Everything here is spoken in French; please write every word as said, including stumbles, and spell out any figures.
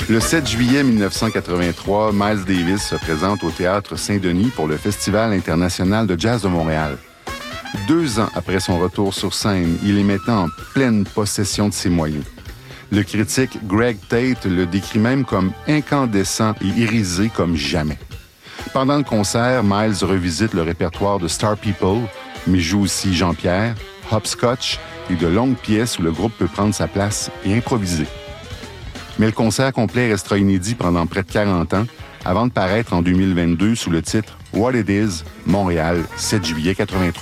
Le sept juillet mille neuf cent quatre-vingt-trois, Miles Davis se présente au Théâtre Saint-Denis pour le Festival international de jazz de Montréal. Deux ans après son retour sur scène, il est maintenant en pleine possession de ses moyens. Le critique Greg Tate le décrit même comme incandescent et irisé comme jamais. Pendant le concert, Miles revisite le répertoire de Star People, mais joue aussi Jean-Pierre, Hopscotch et de longues pièces où le groupe peut prendre sa place et improviser. Mais le concert complet restera inédit pendant près de quarante ans, avant de paraître en deux mille vingt-deux sous le titre « What It Is, Montréal, sept juillet quatre-vingt-trois ».